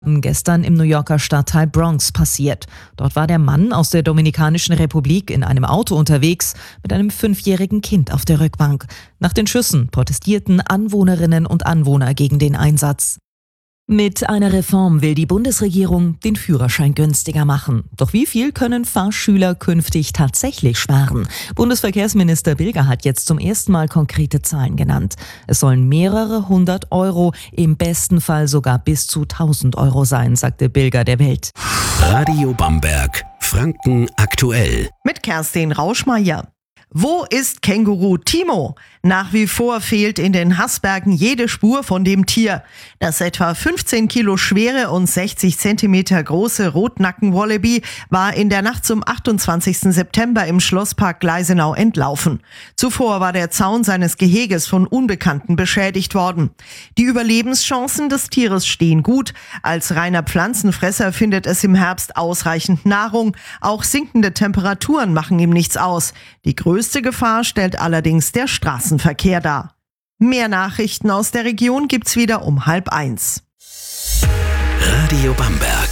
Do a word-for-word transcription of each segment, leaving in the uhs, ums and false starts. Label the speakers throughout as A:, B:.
A: Gestern im New Yorker Stadtteil Bronx passiert. Dort war der Mann aus der Dominikanischen Republik in einem Auto unterwegs mit einem fünfjährigen Kind auf der Rückbank. Nach den Schüssen protestierten Anwohnerinnen und Anwohner gegen den Einsatz. Mit einer Reform will die Bundesregierung den Führerschein günstiger machen. Doch wie viel können Fahrschüler künftig tatsächlich sparen? Bundesverkehrsminister Bilger hat jetzt zum ersten Mal konkrete Zahlen genannt. Es sollen mehrere hundert Euro, im besten Fall sogar bis zu tausend Euro sein, sagte Bilger der Welt.
B: Radio Bamberg, Franken aktuell.
C: Mit Kerstin Rauschmeier. Wo ist Känguru Timo? Nach wie vor fehlt in den Haßbergen jede Spur von dem Tier. Das etwa fünfzehn Kilo schwere und sechzig Zentimeter große Rotnacken-Wallaby war in der Nacht zum achtundzwanzigsten September im Schlosspark Gleisenau entlaufen. Zuvor war der Zaun seines Geheges von Unbekannten beschädigt worden. Die Überlebenschancen des Tieres stehen gut. Als reiner Pflanzenfresser findet es im Herbst ausreichend Nahrung. Auch sinkende Temperaturen machen ihm nichts aus. Die größte Gefahr stellt allerdings der Straßenverkehr dar. Mehr Nachrichten aus der Region gibt's wieder um halb eins.
B: Radio Bamberg.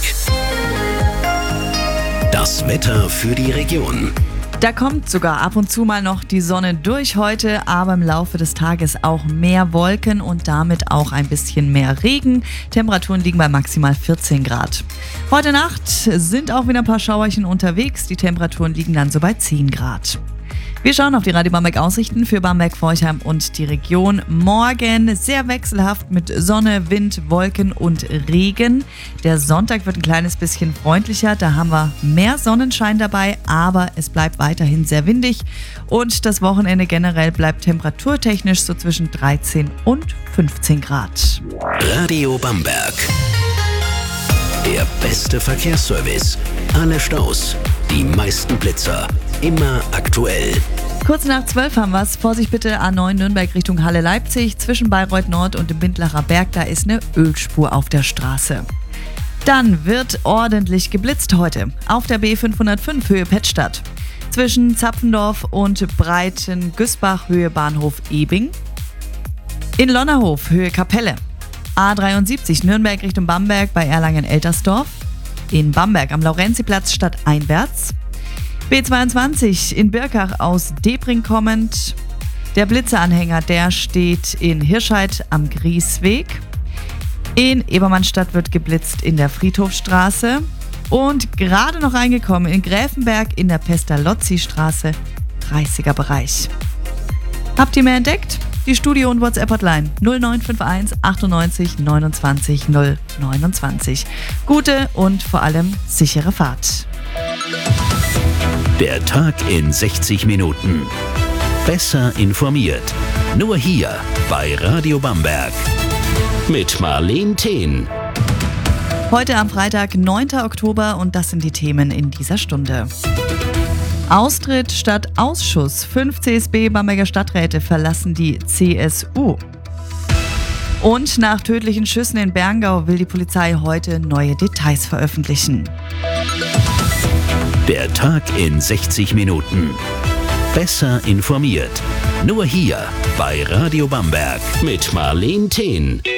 B: Das Wetter für die Region.
D: Da kommt sogar ab und zu mal noch die Sonne durch heute, aber im Laufe des Tages auch mehr Wolken und damit auch ein bisschen mehr Regen. Temperaturen liegen bei maximal vierzehn Grad. Heute Nacht sind auch wieder ein paar Schauerchen unterwegs. Die Temperaturen liegen dann so bei zehn Grad. Wir schauen auf die Radio Bamberg Aussichten für Bamberg, Forchheim und die Region. Morgen sehr wechselhaft mit Sonne, Wind, Wolken und Regen. Der Sonntag wird ein kleines bisschen freundlicher. Da haben wir mehr Sonnenschein dabei, aber es bleibt weiterhin sehr windig. Und das Wochenende generell bleibt temperaturtechnisch so zwischen dreizehn und fünfzehn Grad.
B: Radio Bamberg. Der beste Verkehrsservice. Alle Staus, die meisten Blitzer. Immer aktuell.
D: Kurz nach zwölf haben wir es. Vorsicht bitte, A neun Nürnberg Richtung Halle Leipzig. Zwischen Bayreuth Nord und dem Bindlacher Berg, da ist eine Ölspur auf der Straße. Dann wird ordentlich geblitzt heute. Auf der B fünfhundertfünf Höhe Pettstadt. Zwischen Zapfendorf und Breitengüßbach Höhe Bahnhof Ebing. In Lonnerhof Höhe Kapelle. A dreiundsiebzig Nürnberg Richtung Bamberg bei Erlangen-Eltersdorf. In Bamberg am Laurenziplatz stadteinwärts. B zweiundzwanzig in Birkach aus Debring kommend. Der Blitzeanhänger, der steht in Hirscheid am Griesweg. In Ebermannstadt wird geblitzt in der Friedhofstraße. Und gerade noch reingekommen in Gräfenberg in der Pestalozzi-Straße, dreißiger Bereich. Habt ihr mehr entdeckt? Die Studio- und WhatsApp-Hotline null neun fünf eins achtundneunzig neunundzwanzig null neunundzwanzig. Gute und vor allem sichere Fahrt.
B: Der Tag in sechzig Minuten. Besser informiert. Nur hier bei Radio Bamberg. Mit Marleen Thehn.
D: Heute am Freitag, neunten Oktober, und das sind die Themen in dieser Stunde. Austritt statt Ausschuss. Fünf C S B-Bamberger Stadträte verlassen die C S U. Und nach tödlichen Schüssen in Berngau will die Polizei heute neue Details veröffentlichen.
B: Der Tag in sechzig Minuten. Besser informiert. Nur hier bei Radio Bamberg mit Marleen Thehn.